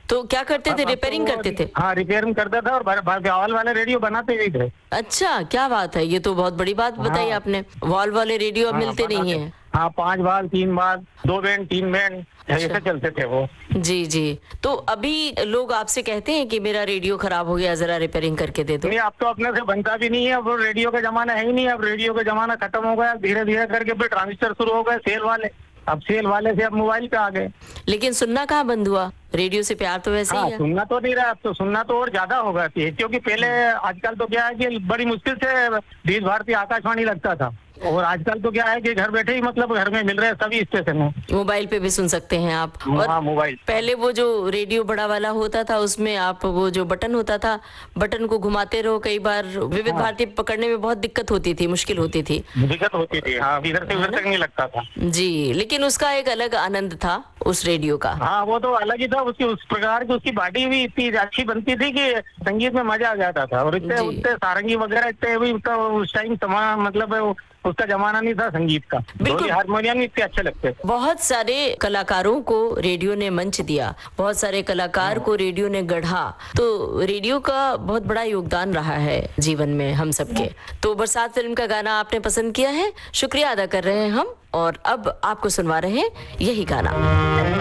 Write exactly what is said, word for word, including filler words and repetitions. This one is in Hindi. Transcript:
तो क्या करते थे, अब- अब रिपेयरिंग तो करते थे? हाँ, रिपेयरिंग करता था और ब- ब- वॉल वाले रेडियो बनाते भी थे। अच्छा, क्या बात है, ये तो बहुत बड़ी बात बताई हाँ आपने। वॉल वाले रेडियो अब हाँ, मिलते नहीं बनाते। है। हाँ, पांच बाल, तीन बाल, दो बैंड, तीन बैंड, ऐसे अच्छा। चलते थे वो। जी जी। तो अभी लोग आपसे कहते हैं कि मेरा रेडियो खराब हो गया, जरा रिपेयरिंग करके दे दो। नहीं, अब तो अपने से बनता भी नहीं है। अब रेडियो का जमाना है ही नहीं। अब रेडियो का जमाना खत्म हो गया। धीरे धीरे करके फिर ट्रांजिस्टर शुरू हो गए, सेल वाले। अब सेल वाले से अब मोबाइल पे आ गए। लेकिन सुनना कहाँ बंद हुआ, रेडियो से प्यार तो वैसे हाँ, ही है। सुनना तो नहीं रहा। अब तो सुनना तो और ज्यादा होगा, क्योंकि पहले, आजकल तो क्या है कि बड़ी मुश्किल से बीस भारतीय आकाशवाणी लगता था, और आजकल तो क्या है कि घर बैठे ही मतलब घर में मिल रहे हैं सभी स्टेशन है। मोबाइल पे भी सुन सकते हैं आप। और हाँ, मोबाइल। पहले वो जो रेडियो बड़ा वाला होता था, उसमें आप वो जो बटन होता था, बटन को घुमाते रहो, कई बार विविध हाँ, भारती पकड़ने में बहुत दिक्कत होती थी, मुश्किल होती थी, दिक्कत होती थी। हाँ, इधर से है उधर ना? तक नहीं लगता था। जी, लेकिन उसका एक अलग आनंद था उस रेडियो का। हाँ, वो तो अलग ही था। उसकी उस प्रकार की उसकी बॉडी भी इतनी अच्छी बनती थी कि संगीत में मजा आ जाता था। और इतने जी उतने सारंगी वगैरह इतने भी तो उस टाइम तमाम मतलब उसका जमाना नहीं था संगीत का। ढोली बिल्कुल। हारमोनियम इतने अच्छे लगते थे। बहुत सारे कलाकारों को रेडियो ने मंच दिया, बहुत सारे कलाकार को रेडियो ने गढ़ा। तो रेडियो का बहुत बड़ा योगदान रहा है जीवन में हम सबके। तो बरसात फिल्म का गाना आपने पसंद किया है, शुक्रिया अदा कर रहे हैं हम, और अब आपको सुनवा रहे हैं यही गाना।